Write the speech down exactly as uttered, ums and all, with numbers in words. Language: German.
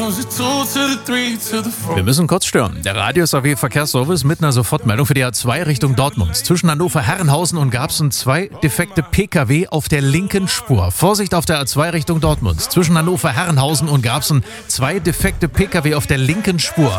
Wir müssen kurz stören. Der Radius A W Verkehrsservice mit einer Sofortmeldung für die A zwei Richtung Dortmund. Zwischen Hannover Herrenhausen und Garbsen zwei defekte P K W auf der linken Spur. Vorsicht auf der A zwei Richtung Dortmund. Zwischen Hannover Herrenhausen und Garbsen zwei defekte P K W auf der linken Spur.